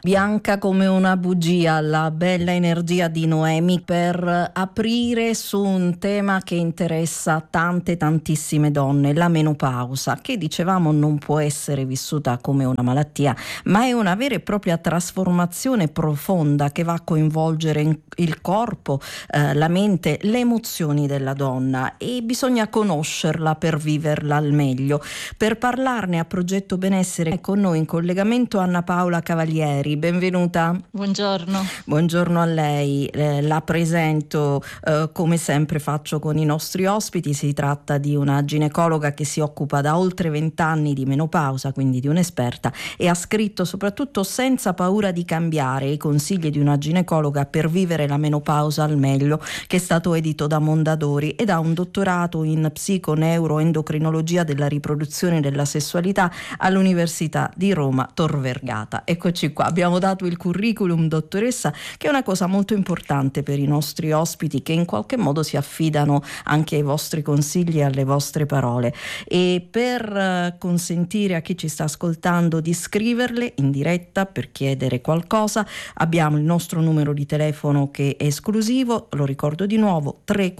Bianca come una bugia, la bella energia di Noemi per aprire su un tema che interessa tantissime donne, la menopausa, che dicevamo non può essere vissuta come una malattia, ma è una vera e propria trasformazione profonda che va a coinvolgere il corpo, la mente, le emozioni della donna, e bisogna conoscerla per viverla al meglio. Per parlarne a Progetto Benessere è con noi in collegamento Anna Paola Cavalieri. Benvenuta. Buongiorno. Buongiorno a lei, la presento come sempre faccio con i nostri ospiti. Si tratta di una ginecologa che si occupa da oltre 20 anni di menopausa, quindi di un'esperta, e ha scritto soprattutto Senza paura di cambiare, i consigli di una ginecologa per vivere la menopausa al meglio, che è stato edito da Mondadori, ed ha un dottorato in psiconeuroendocrinologia della riproduzione e della sessualità all'Università di Roma Tor Vergata. Eccoci qua, abbiamo dato il curriculum, dottoressa, che è una cosa molto importante per i nostri ospiti, che in qualche modo si affidano anche ai vostri consigli e alle vostre parole. E per consentire a chi ci sta ascoltando di scriverle in diretta per chiedere qualcosa, abbiamo il nostro numero di telefono che è esclusivo, lo ricordo di nuovo,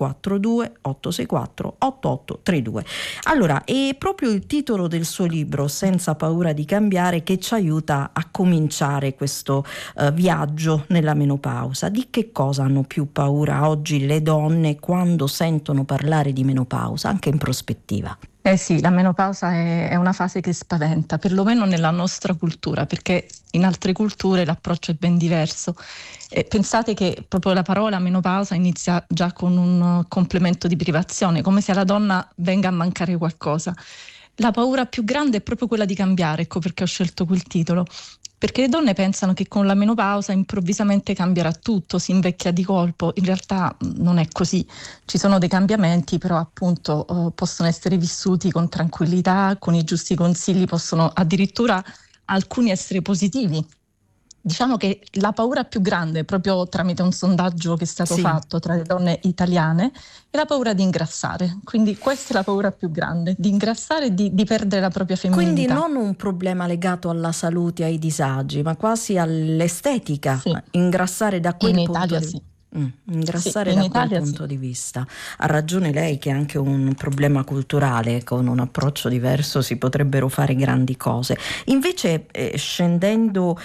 342 864 8832. Allora, è proprio il titolo del suo libro, Senza paura di cambiare, che ci aiuta a cominciare questo viaggio nella menopausa. Di che cosa hanno più paura oggi le donne quando sentono parlare di menopausa, anche in prospettiva? Sì, la menopausa è una fase che spaventa, perlomeno nella nostra cultura, perché in altre culture l'approccio è ben diverso. Pensate che proprio la parola menopausa inizia già con un complemento di privazione, come se alla donna venga a mancare qualcosa. La paura più grande è proprio quella di cambiare, ecco perché ho scelto quel titolo. Perché le donne pensano che con la menopausa improvvisamente cambierà tutto, si invecchia di colpo. In realtà non è così. Ci sono dei cambiamenti, però appunto possono essere vissuti con tranquillità, con i giusti consigli, possono addirittura alcuni essere positivi. Diciamo che la paura più grande, proprio tramite un sondaggio che è stato fatto tra le donne italiane, è la paura di ingrassare. Quindi questa è la paura più grande, di ingrassare e di perdere la propria femminilità. Quindi non un problema legato alla salute, ai disagi, ma quasi all'estetica, ingrassare da quel punto Italia di vista. Ingrassare in da Italia quel punto di vista. Ha ragione lei che è anche un problema culturale, con un approccio diverso si potrebbero fare grandi cose. Invece scendendo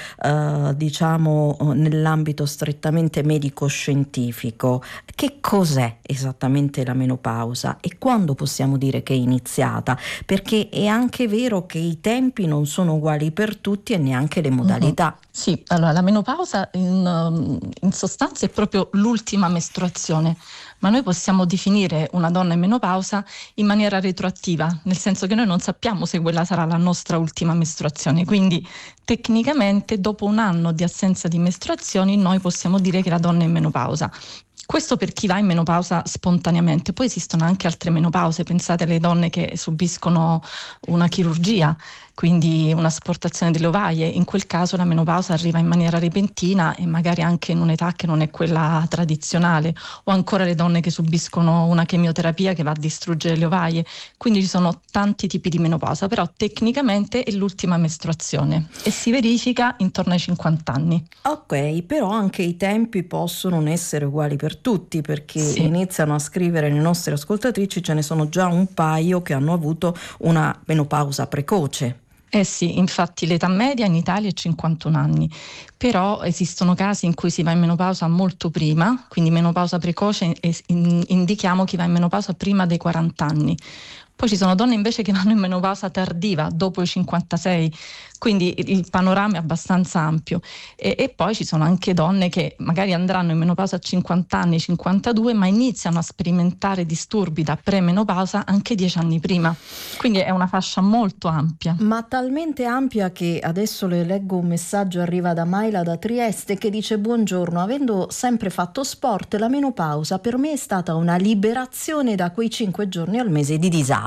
diciamo nell'ambito strettamente medico-scientifico, che cos'è esattamente la menopausa e quando possiamo dire che è iniziata? Perché è anche vero che i tempi non sono uguali per tutti e neanche le modalità. Sì, allora la menopausa in sostanza è proprio l'ultima mestruazione, ma noi possiamo definire una donna in menopausa in maniera retroattiva, nel senso che noi non sappiamo se quella sarà la nostra ultima mestruazione, quindi tecnicamente dopo un anno di assenza di mestruazioni noi possiamo dire che la donna è in menopausa. Questo per chi va in menopausa spontaneamente. Poi esistono anche altre menopause, pensate alle donne che subiscono una chirurgia, quindi un'asportazione delle ovaie. In quel caso la menopausa arriva in maniera repentina e magari anche in un'età che non è quella tradizionale, o ancora le donne che subiscono una chemioterapia che va a distruggere le ovaie. Quindi ci sono tanti tipi di menopausa, però tecnicamente è l'ultima mestruazione e si verifica intorno ai 50 anni. Ok, però anche i tempi possono non essere uguali per tutti, perché iniziano a scrivere le nostre ascoltatrici, ce ne sono già un paio che hanno avuto una menopausa precoce. Sì, infatti l'età media in Italia è 51 anni, però esistono casi in cui si va in menopausa molto prima, quindi menopausa precoce indichiamo chi va in menopausa prima dei 40 anni. Poi ci sono donne invece che vanno in menopausa tardiva, dopo i 56, quindi il panorama è abbastanza ampio. E poi ci sono anche donne che magari andranno in menopausa a 50 anni, 52, ma iniziano a sperimentare disturbi da premenopausa anche 10 anni prima. Quindi è una fascia molto ampia. Ma talmente ampia che adesso le leggo un messaggio, arriva da Maila da Trieste, che dice: buongiorno, avendo sempre fatto sport, la menopausa per me è stata una liberazione da quei 5 giorni al mese di disagio.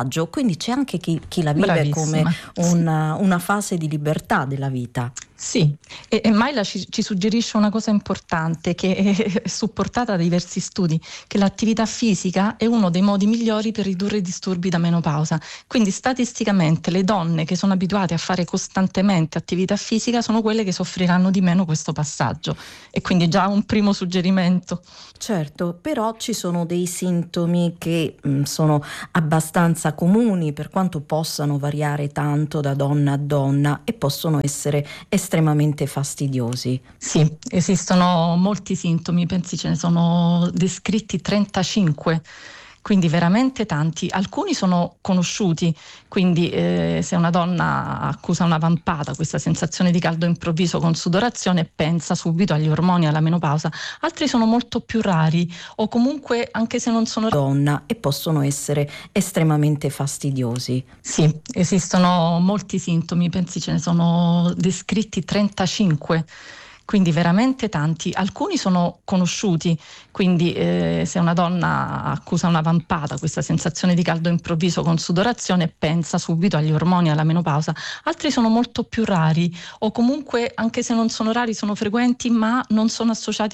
passaggio, quindi c'è anche chi la vive come una fase di libertà della vita. Sì, e Mayla ci suggerisce una cosa importante che è supportata da diversi studi, che l'attività fisica è uno dei modi migliori per ridurre i disturbi da menopausa. Quindi statisticamente le donne che sono abituate a fare costantemente attività fisica sono quelle che soffriranno di meno questo passaggio, e quindi già un primo suggerimento. Certo, però ci sono dei sintomi che sono abbastanza comuni, per quanto possano variare tanto da donna a donna, e possono essere estremamente fastidiosi. Sì, esistono molti sintomi, pensi ce ne sono descritti 35, quindi veramente tanti. Alcuni sono conosciuti, quindi se una donna accusa una vampata, questa sensazione di caldo improvviso con sudorazione, pensa subito agli ormoni, alla menopausa. Altri sono molto più rari, o comunque anche se non sono Donna, e possono essere estremamente fastidiosi. Sì, esistono molti sintomi, pensi ce ne sono descritti 35, quindi veramente tanti. Alcuni sono conosciuti, quindi se una donna accusa una vampata, questa sensazione di caldo improvviso con sudorazione, pensa subito agli ormoni, alla menopausa. Altri sono molto più rari, o comunque anche se non sono rari sono frequenti, ma non sono associati